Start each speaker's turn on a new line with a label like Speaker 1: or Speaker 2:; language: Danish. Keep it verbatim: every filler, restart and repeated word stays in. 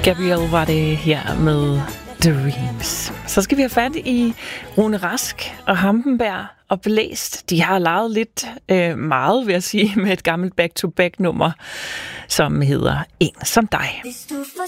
Speaker 1: Gabriel var det her med Dreams. Så skal vi have fat i Rune Rask og Hampenberg og Blæst. De har leget lidt øh, meget, vil jeg sige, med et gammelt back-to-back-nummer, som hedder En som dig.